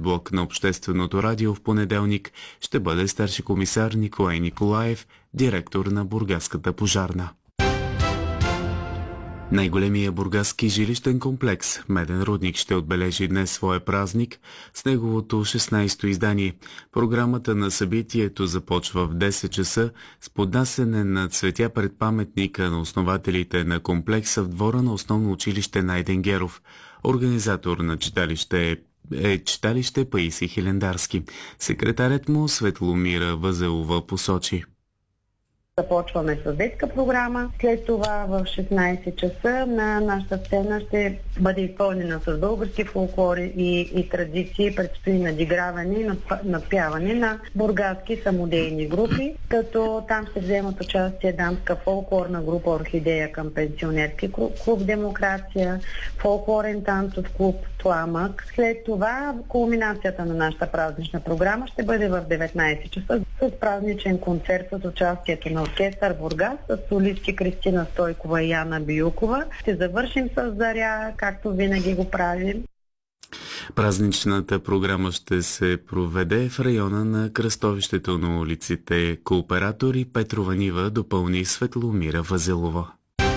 блок на Общественото радио в понеделник ще бъде старши комисар Николай Николаев, директор на Бургаската пожарна. Най-големия бургаски жилищен комплекс Меден рудник ще отбележи днес своя празник с неговото 16-то издание. Програмата на събитието започва в 10 часа с поднасяне на цветя пред паметника на основателите на комплекса в двора на основно училище Найден Геров. Организатор на читалище е читалище Паисий Хилендарски. Секретарят му Светломира Възелова посочи: Започваме с детска програма. След това в 16 часа на нашата сцена ще бъде изпълнена с български фолклор и традиции. Предстои надиграване и надпяване на бургаски самодейни групи, като там ще вземат участие дамска фолклорна група Орхидея към пенсионерски клуб Демокрация, фолклорен танцов клуб Пламък. След това кулминацията на нашата празнична програма ще бъде в 19 часа с празничен концерт с участието на оркестър Бургас с солистки Кристина Стойкова и Яна Биюкова. Ще завършим с заря, както винаги го правим. Празничната програма ще се проведе в района на кръстовището на улиците Кооператор и Петрова нива, допълни Светломира Възелова.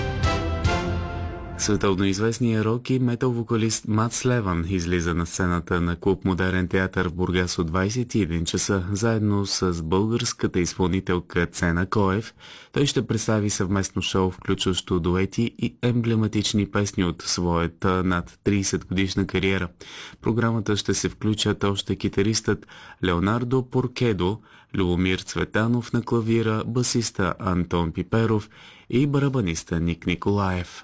Световно известният рок и метал вокалист Мац Леван излиза на сцената на клуб Модерен театър в Бургас от 21 часа, заедно с българската изпълнителка Цена Коев. Той ще представи съвместно шоу, включващо дуети и емблематични песни от своята над 30 годишна кариера. В програмата ще се включат още китаристът Леонардо Поркедо, Любомир Цветанов на клавира, басиста Антон Пиперов и барабаниста Ник Николаев.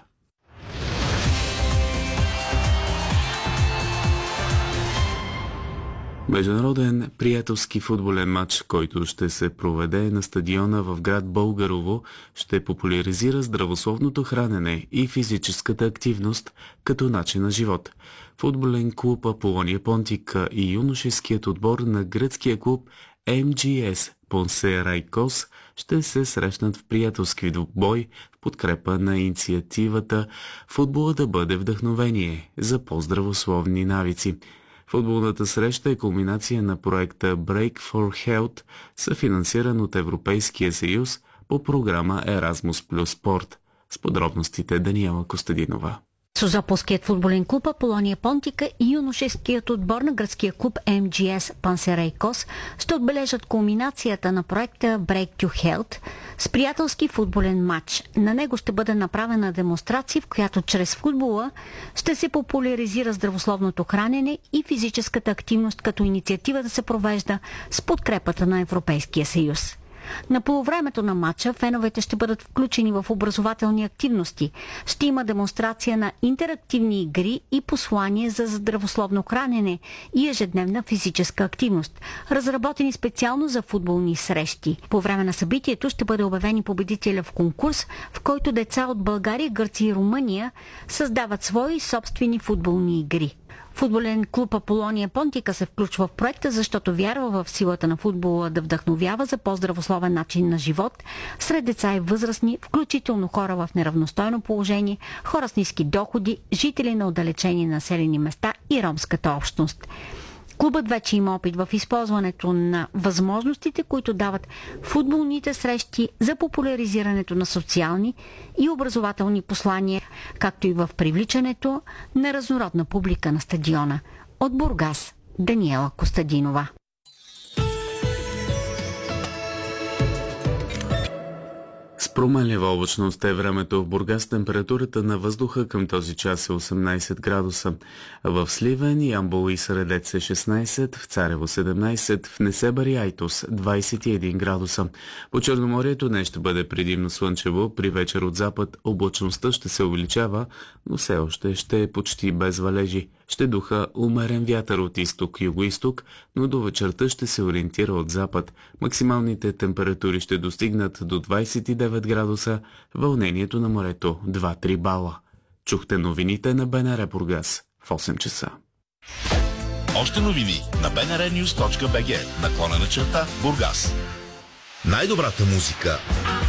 Международен приятелски футболен матч, който ще се проведе на стадиона в град Българово, ще популяризира здравословното хранене и физическата активност като начин на живот. Футболен клуб Аполония Понтика и юношеският отбор на гръцкия клуб МГС Пансерайкос ще се срещнат в приятелски бой в подкрепа на инициативата футбола да бъде вдъхновение за по-здравословни навици. Футболната среща е кулминация на проекта Break for Health, съфинансиран от Европейския съюз по програма Erasmus Plus Sport. С подробностите Даниела Костадинова. Созополският футболен клуб Аполония Понтика и юношеският отбор на гръцкия клуб МГС Пансерайкос ще отбележат кулминацията на проекта Break to Health с приятелски футболен матч. На него ще бъде направена демонстрация, в която чрез футбола ще се популяризира здравословното хранене и физическата активност, като инициатива да се провежда с подкрепата на Европейския съюз. На полувремето на матча феновете ще бъдат включени в образователни активности. Ще има демонстрация на интерактивни игри и послания за здравословно хранене и ежедневна физическа активност, разработени специално за футболни срещи. По време на събитието ще бъде обявен и победителя в конкурс, в който деца от България, Гърция и Румъния създават свои собствени футболни игри. Футболен клуб Аполония Понтика се включва в проекта, защото вярва в силата на футбола да вдъхновява за по-здравословен начин на живот сред деца и възрастни, включително хора в неравностойно положение, хора с ниски доходи, жители на отдалечени населени места и ромската общност. Клубът вече има опит в използването на възможностите, които дават футболните срещи за популяризирането на социални и образователни послания, както и в привличането на разнородна публика на стадиона. От Бургас, Даниела Костадинова. С променлива облачност е времето в Бургас. Температурата на въздуха към този час е 18 градуса. В Сливен, Ямбол и Средец е 16, в Царево 17, в Несебър и Айтос 21 градуса. По Черноморието днес ще бъде предимно слънчево, при вечер от запад облачността ще се увеличава, но все още ще е почти без валежи. Ще духа умерен вятър от изток-югоизток, но до вечерта ще се ориентира от запад. Максималните температури ще достигнат до 29 градуса, вълнението на морето 2-3 бала. Чухте новините на БНР Бургас в 8 часа. Още новини на bnrnews.bg /Бургас. Най-добрата музика